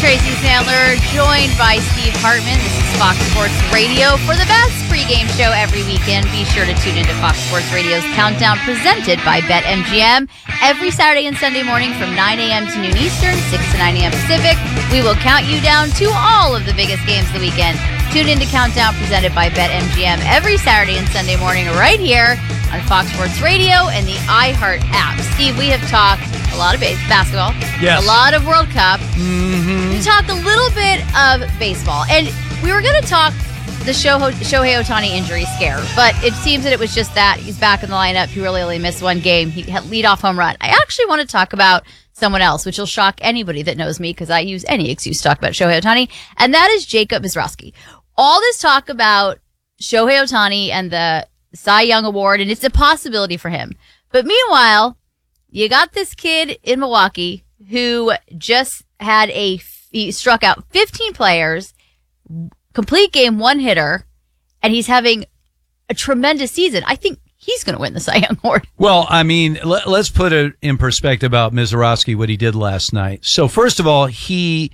Tracy Sandler, joined by Steve Hartman. This is Fox Sports Radio for the best pregame show every weekend. Be sure to tune into Fox Sports Radio's Countdown, presented by BetMGM. Every Saturday and Sunday morning from 9 a.m. to noon Eastern, 6 to 9 a.m. Pacific, we will count you down to all of the biggest games of the weekend. Tune into Countdown, presented by BetMGM, every Saturday and Sunday morning right here on Fox Sports Radio and the iHeart app. Steve, we have talked a lot of basketball, yes, a lot of World Cup. We talked a little bit of baseball, and we were going to talk the Shohei Ohtani injury scare, but it seems that it was just that. He's back in the lineup. He really only missed one game. He had leadoff home run. I actually want to talk about someone else, which will shock anybody that knows me because I use any excuse to talk about Shohei Ohtani, and that is Jacob Mizrachi. All this talk about Shohei Ohtani and the Cy Young Award, and it's a possibility for him. But meanwhile, you got this kid in Milwaukee who just had he struck out 15 players, complete game, one hitter, and he's having a tremendous season. I think he's going to win the Cy Young Award. Well, I mean, let's put it in perspective about Mizrachi, what he did last night. So first of all, he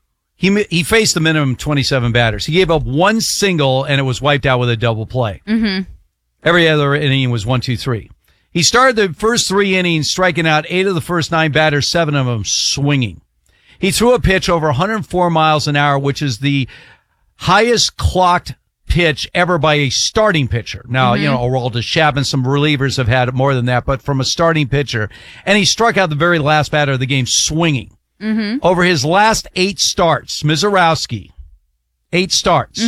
faced the minimum 27 batters. He gave up one single, and it was wiped out with a double play. Mm-hmm. Every other inning was 1, 2, 3. He started the first 3 innings striking out 8 of the first 9 batters, 7 of them swinging. He threw a pitch over 104 miles an hour, which is the highest clocked pitch ever by a starting pitcher. Now, Aroldis Chapman, some relievers have had more than that, but from a starting pitcher. And he struck out the very last batter of the game swinging. Mm-hmm. Over his last 8 starts, Mizrachi, 8 starts,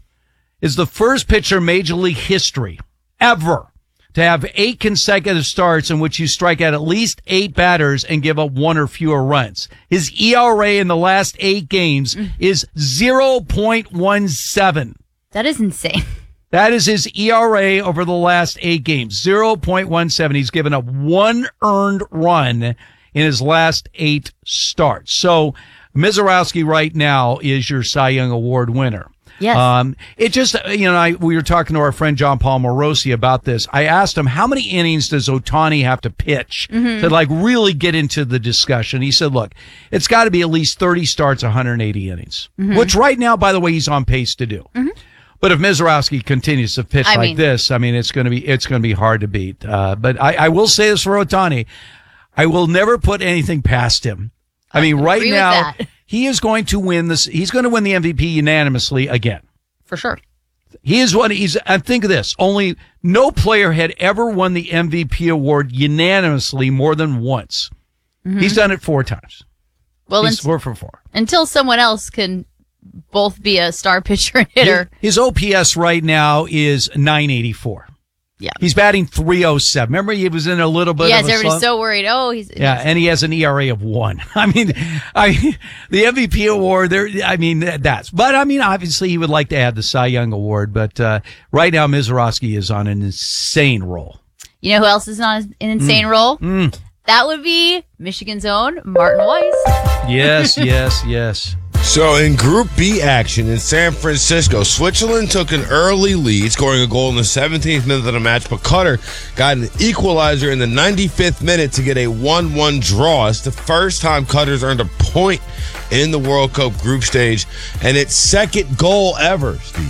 is the first pitcher in Major League history ever to have 8 consecutive starts in which you strike out at least 8 batters and give up 1 or fewer runs. His ERA in the last 8 games is 0.17. That is insane. That is his ERA over the last 8 games, 0.17. He's given up 1 earned run in his last 8 starts. So Mizrachi right now is your Cy Young Award winner. Yes. It just, we were talking to our friend John Paul Morosi about this. I asked him, how many innings does Ohtani have to pitch to really get into the discussion? He said, look, it's got to be at least 30 starts, 180 innings, which right now, by the way, he's on pace to do. But if Mizrachi continues to pitch this, I mean, it's going to be hard to beat. But I will say this for Ohtani. I will never put anything past him. I mean, right now, he is going to win this. He's going to win the MVP unanimously again. For sure. And think of this. Only no player had ever won the MVP award unanimously more than once. He's done it 4 times. Well, he's 4 for 4. Until someone else can both be a star pitcher and hitter. His OPS right now is 984. Yeah. He's batting 307. Remember, he was in a little bit of a slump? Yes, everybody's so worried. And he has an ERA of 1. I mean, the MVP award, obviously he would like to add the Cy Young Award, but right now Mizrachi is on an insane roll. You know who else is on an insane roll? That would be Michigan's own Martin Weiss. Yes, yes. So in Group B action in San Francisco, Switzerland took an early lead, scoring a goal in the 17th minute of the match, but Qatar got an equalizer in the 95th minute to get a 1-1 draw. It's the first time Qatar's earned a point in the World Cup group stage, and its second goal ever, Steve.